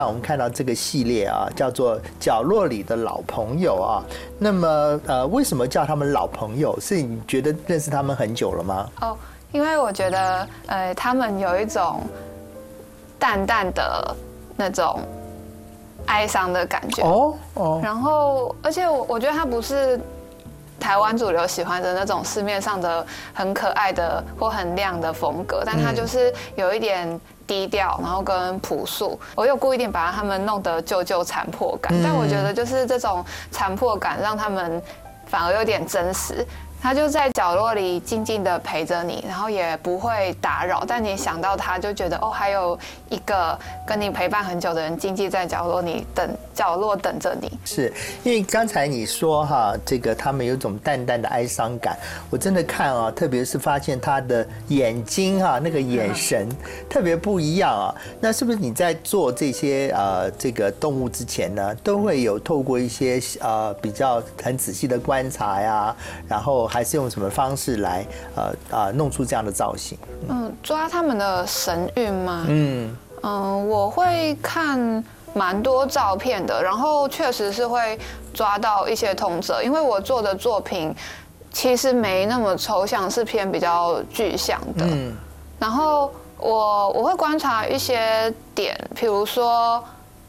我们看到这个系列啊，叫做《角落里的老朋友》啊。那么为什么叫他们老朋友？是你觉得认识他们很久了吗？ 哦，因为我觉得他们有一种淡淡的那种哀伤的感觉。然后而且我觉得他不是台湾主流喜欢的那种市面上的很可爱的或很亮的风格，但他就是有一点低调，然后跟朴素。我有故意点把他们弄得旧旧残破感，但我觉得就是这种残破感让他们反而有点真实。他就在角落里静静的陪着你，然后也不会打扰，但你想到他就觉得还有一个跟你陪伴很久的人静静在角落等着你。 是因为刚才你说哈，这个他们有一种淡淡的哀伤感，我真的看啊，特别是发现他的眼睛哈，那个眼神特别不一样啊。那是不是你在做这些这个动物之前呢，都会有透过一些比较很仔细的观察呀，然后还是用什么方式来弄出这样的造型？ 抓他们的神韵吗？我会看蛮多照片的，然后确实是会抓到一些通则，因为我做的作品其实没那么抽象，是偏比较具象的。然后我会观察一些点，比如说，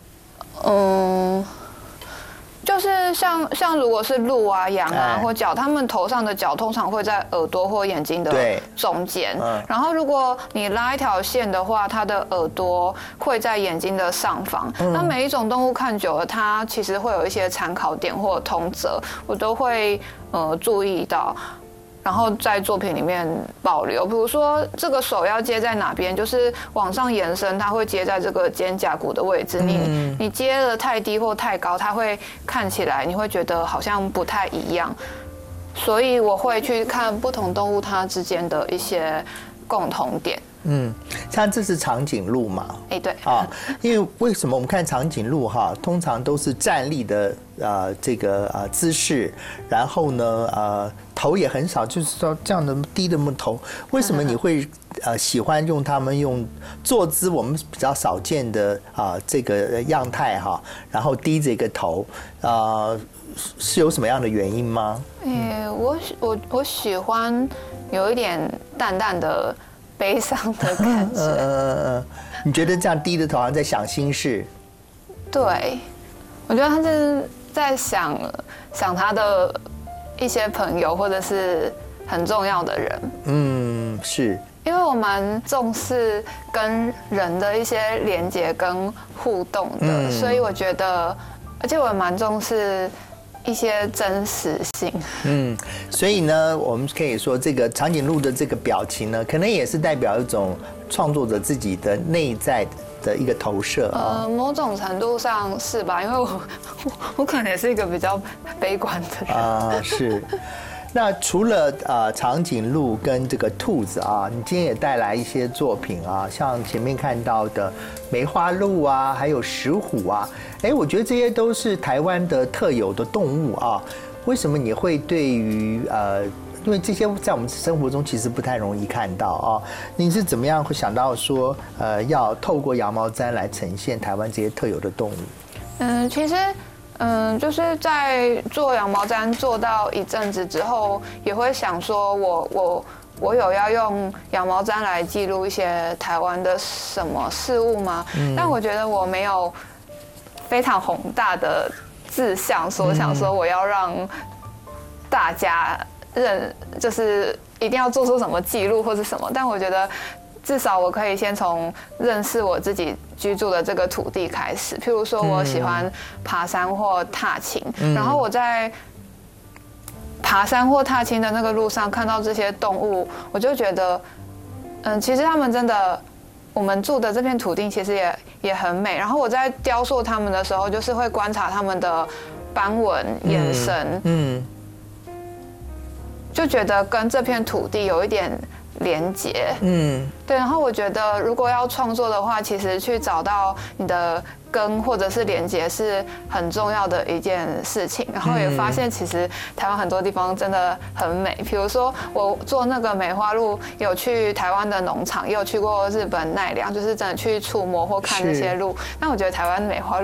就是像如果是鹿啊、羊啊或角，它们头上的角通常会在耳朵或眼睛的中间。然后如果你拉一条线的话，它的耳朵会在眼睛的上方。那每一种动物看久了，它其实会有一些参考点或通则，我都会注意到。然后在作品里面保留，比如说这个手要接在哪边，就是往上延伸，它会接在这个肩胛骨的位置。你接了太低或太高，它会看起来你会觉得好像不太一样。所以我会去看不同动物它之间的一些共同点。 像这是长颈鹿嘛？ 对因为为什么我们看长颈鹿哈，通常都是站立的这个姿势，然后呢头也很少，就是说这样的低的头。为什么你会喜欢用他们用坐姿我们比较少见的这个样态哈，然后低着一个头是有什么样的原因吗？ 我喜欢有一点淡淡的悲伤的感觉。 你觉得这样低着头好像在想心事？ 对，我觉得他是在想他的一些朋友或者是很重要的人。 是因为我蛮重视跟人的一些连结跟互动的，所以我觉得，而且我也蛮重视一些真实性。 所以呢，我们可以说这个长颈鹿的这个表情呢，可能也是代表一种创作者自己的内在的一个投射。 某种程度上是吧？因为我可能也是一个比较悲观的人。 是。那除了长颈鹿跟这个兔子啊，你今天也带来一些作品啊，像前面看到的梅花鹿啊，还有石虎啊，我觉得这些都是台湾的特有的动物啊。为什么你会对于因为这些在我们生活中其实不太容易看到啊，你是怎么样会想到说要透过羊毛毡来呈现台湾这些特有的动物？ 其实。就是在做羊毛毡做到一阵子之后，也会想说我有要用羊毛毡来记录一些台湾的什么事物吗？但我觉得我没有非常宏大的志向，说想说我要让大家就是一定要做出什么记录或是什么。但我觉得。至少我可以先从认识我自己居住的这个土地开始，譬如说我喜欢爬山或踏青，然后我在爬山或踏青的那个路上看到这些动物，我就觉得，其实他们真的，我们住的这片土地其实也很美。然后我在雕塑他们的时候，就是会观察他们的斑纹、眼神，就觉得跟这片土地有一点连结。对。然后我觉得，如果要创作的话，其实去找到你的根或者是连结是很重要的一件事情。然后也发现，其实台湾很多地方真的很美。比如说，我做那个梅花鹿，有去台湾的农场，也有去过日本奈良，就是真的去触摸或看那些鹿。那我觉得台湾梅花鹿